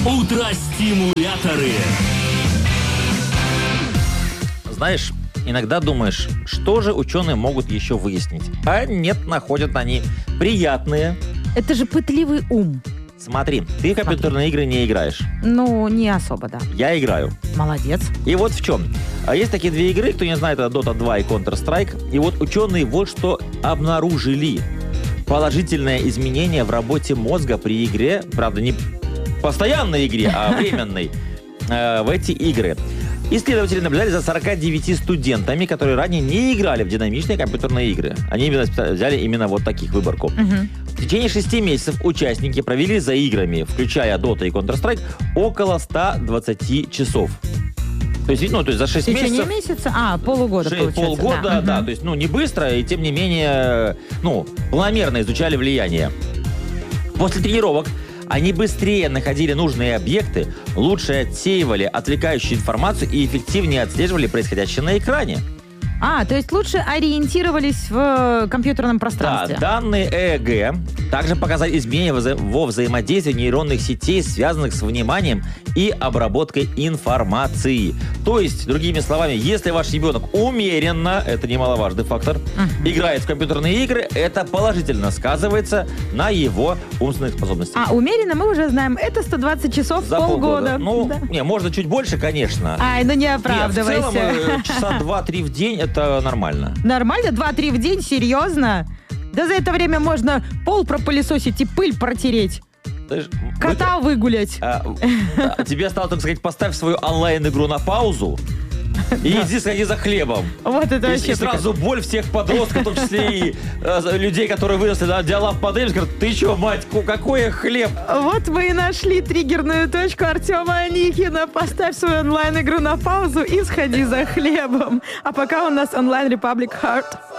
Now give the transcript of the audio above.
Утро-стимуляторы. Знаешь, иногда думаешь, что же ученые могут еще выяснить? А нет, находят они приятные. Это же пытливый ум. Смотри, ты в компьютерные игры не играешь. Ну, не особо, да. Я играю. Молодец. И вот в чем. Есть такие две игры, кто не знает, это Dota 2 и Counter-Strike. И вот ученые вот что обнаружили. Положительное изменение в работе мозга при игре, правда, не постоянной игре, а временной, в эти игры. Исследователи наблюдали за 49 студентами, которые ранее не играли в динамичные компьютерные игры. Они взяли именно вот таких выборку. В течение 6 месяцев участники провели за играми, включая Dota и Counter-Strike, около 120 часов. То есть, то есть за 6 В течение месяцев... месяца? Полугода, получается. Полгода, да. То есть, не быстро, и тем не менее, планомерно изучали влияние. После тренировок они быстрее находили нужные объекты, лучше отсеивали отвлекающую информацию и эффективнее отслеживали происходящее на экране. То есть лучше ориентировались в компьютерном пространстве. Да, данные ЭЭГ также показали изменения во взаимодействии нейронных сетей, связанных с вниманием и обработкой информации. То есть, другими словами, если ваш ребенок умеренно, это немаловажный фактор, играет в компьютерные игры, это положительно сказывается на его умственных способностях. Умеренно мы уже знаем, это 120 часов за полгода. Можно чуть больше, конечно. Не оправдывайся. В целом, часа 2-3 в день это нормально. Нормально? 2-3 в день? Серьезно? Да за это время можно пол пропылесосить и пыль протереть. Кота выгулять. Тебе осталось только сказать, поставь свою онлайн-игру на паузу и иди сходи за хлебом. Вот это вообще. И сразу боль всех подростков, в том числе и людей, которые выросли на Диалав модель, скажут: ты что, мать, какой хлеб? Вот мы и нашли триггерную точку Артема Аникина. Поставь свою онлайн-игру на паузу и сходи за хлебом. А пока у нас онлайн Republic Heart.